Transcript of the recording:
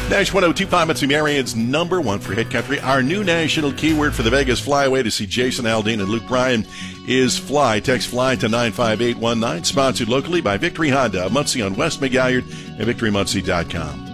Nash 102.5 Muncie Marion's number one for hit country. Our new national keyword for the Vegas flyaway to see Jason Aldean and Luke Bryan is fly. Text fly to 95819. Sponsored locally by Victory Honda, Muncie on West McGalliard, and VictoryMuncie.com.